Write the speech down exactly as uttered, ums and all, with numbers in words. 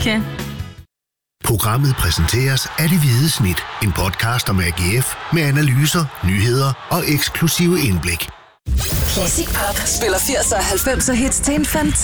Bilka. Programmet præsenteres af Det Hvide Snit. En podcast om A G F med analyser, nyheder og eksklusive indblik. Classic Pop spiller firserne og halvfemserne hits til en fantastisk